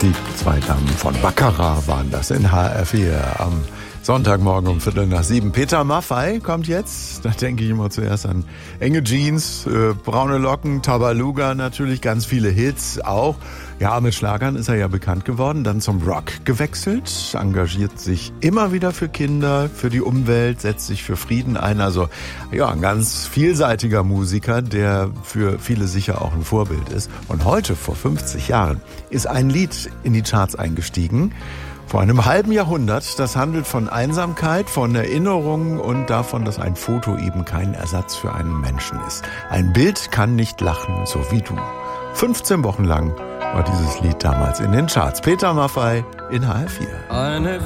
Die zwei Damen von Baccarat waren das in HR4 am Sonntagmorgen um 6:45. Peter Maffay kommt jetzt. Da denke ich immer zuerst an enge Jeans, braune Locken, Tabaluga natürlich, ganz viele Hits auch. Ja, mit Schlagern ist er ja bekannt geworden, dann zum Rock gewechselt, engagiert sich immer wieder für Kinder, für die Umwelt, setzt sich für Frieden ein. Also ja, ein ganz vielseitiger Musiker, der für viele sicher auch ein Vorbild ist. Und heute, vor 50 Jahren, ist ein Lied in die Charts eingestiegen. Vor einem halben Jahrhundert, das handelt von Einsamkeit, von Erinnerungen und davon, dass ein Foto eben kein Ersatz für einen Menschen ist. Ein Bild kann nicht lachen, so wie du. 15 Wochen lang war dieses Lied damals in den Charts. Peter Maffay in HR4.